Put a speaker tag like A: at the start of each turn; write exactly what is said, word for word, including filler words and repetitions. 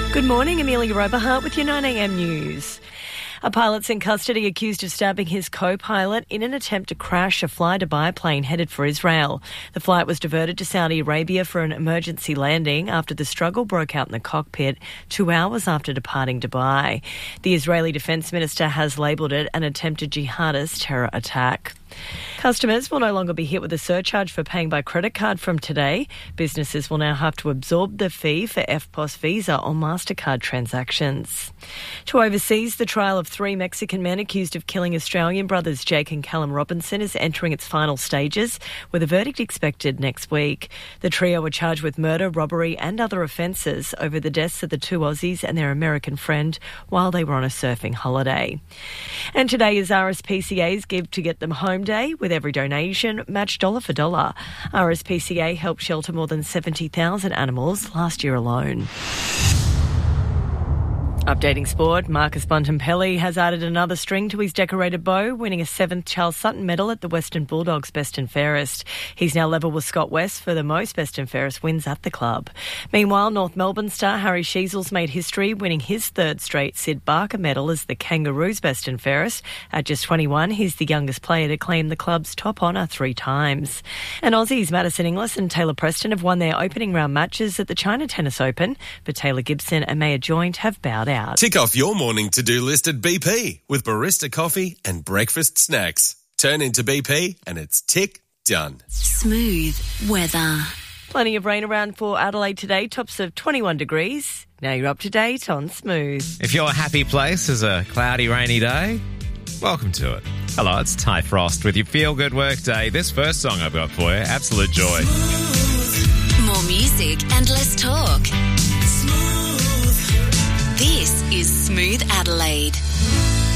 A: Good morning, Amelia Roberhart with your nine a m news. A pilot's in custody accused of stabbing his co-pilot in an attempt to crash a fly-Dubai plane headed for Israel. The flight was diverted to Saudi Arabia for an emergency landing after the struggle broke out in the cockpit two hours after departing Dubai. The Israeli Defence Minister has labelled it an attempted jihadist terror attack. Customers will no longer be hit with a surcharge for paying by credit card from today. Businesses will now have to absorb the fee for F P O S Visa or MasterCard transactions. To overseas, the trial of three Mexican men accused of killing Australian brothers Jake and Callum Robinson is entering its final stages, with a verdict expected next week. The trio were charged with murder, robbery and other offences over the deaths of the two Aussies and their American friend while they were on a surfing holiday. And today is R S P C A's Give to Get Them Home Day, with every donation matched dollar for dollar. R S P C A helped shelter more than seventy thousand animals last year alone. Updating sport, Marcus Bontempelli has added another string to his decorated bow, winning a seventh Charles Sutton medal at the Western Bulldogs Best and Fairest. He's now level with Scott West for the most Best and Fairest wins at the club. Meanwhile, North Melbourne star Harry Sheasels made history, winning his third straight Sid Barker medal as the Kangaroos Best and Fairest. At just twenty-one, he's the youngest player to claim the club's top honour three times. And Aussies Madison Inglis and Taylor Preston have won their opening round matches at the China Tennis Open, but Taylor Gibson and Maya Joint have bowed out.
B: Tick off your morning to-do list at B P with barista coffee and breakfast snacks. Turn into B P and it's tick done.
C: Smooth weather.
A: Plenty of rain around for Adelaide today, tops of twenty-one degrees. Now you're up to date on Smooth.
D: If your happy place is a cloudy, rainy day, welcome to it. Hello, it's Ty Frost with your feel-good work day. This first song I've got for you, Absolute Joy.
C: More music and less talk. This is Smooth Adelaide.